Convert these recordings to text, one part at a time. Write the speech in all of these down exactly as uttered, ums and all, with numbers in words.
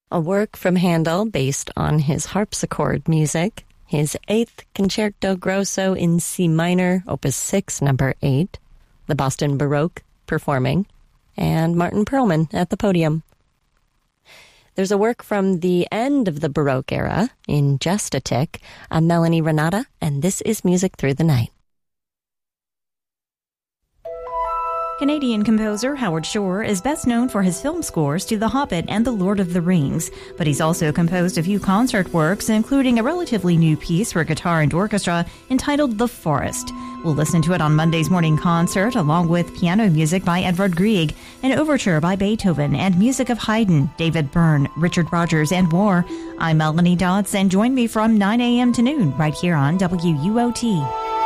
A work from Handel based on his harpsichord music, his Eighth Concerto Grosso in C minor, Opus six, number eight, the Boston Baroque performing, and Martin Perlman at the podium. There's a work from the end of the Baroque era, in Just a Tick, a Melanie Renata, and this is Music Through the Night. Canadian composer Howard Shore is best known for his film scores to The Hobbit and The Lord of the Rings, but he's also composed a few concert works, including a relatively new piece for guitar and orchestra entitled The Forest. We'll listen to it on Monday's morning concert, along with piano music by Edvard Grieg, an overture by Beethoven, and music of Haydn, David Byrne, Richard Rodgers, and more. I'm Melanie Dodds, and join me from nine a.m. to noon right here on W U O T.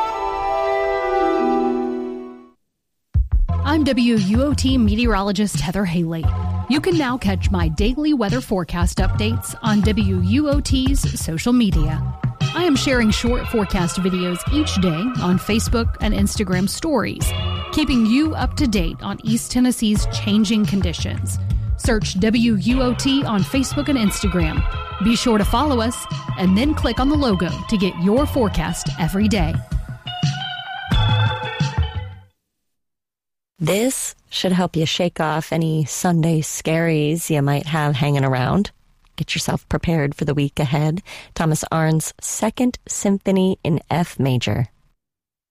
I'm W U O T meteorologist Heather Haley. You can now catch my daily weather forecast updates on W U O T's social media. I am sharing short forecast videos each day on Facebook and Instagram stories, keeping you up to date on East Tennessee's changing conditions. Search W U O T on Facebook and Instagram. Be sure to follow us and then click on the logo to get your forecast every day. This should help you shake off any Sunday scaries you might have hanging around. Get yourself prepared for the week ahead. Thomas Arndt's Second Symphony in F major.